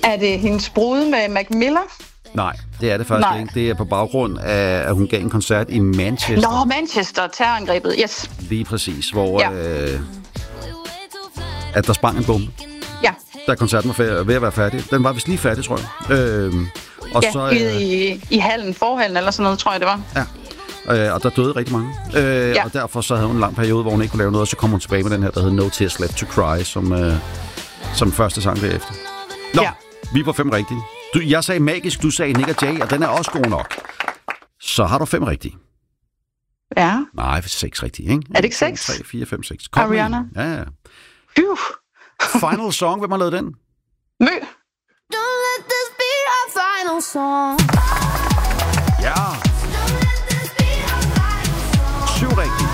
Er det hendes brud med Mac Miller? Nej, det er det faktisk ikke. Det er på baggrund af, at hun gav en koncert i Manchester. Nå, Manchester, terrorangrebet, yes. Lige præcis, hvor at der sprang en bombe. Ja. Da koncerten var ved at være færdig. Den var vist lige færdig, tror jeg. Og så, i hallen, forhallen eller sådan noget, tror jeg, det var. Ja. Og der døde rigtig mange. Og derfor så havde hun en lang periode, hvor hun ikke kunne lave noget, og så kom hun tilbage med den her, der hed No Tears Left to Cry, som første sang derefter. Nå, vi er på 5 rigtige. Jeg sagde magisk, du sagde Nick og Jay, og den er også god nok. Så har du 5 rigtige. Ja. Nej, 6 rigtige, ikke? Er det ikke 6? 3, 4, 5, 6. Ariana. Ja. Final song, hvem har lavet den? Mø. Don't let this be our final song. Ja. 7 rigtige.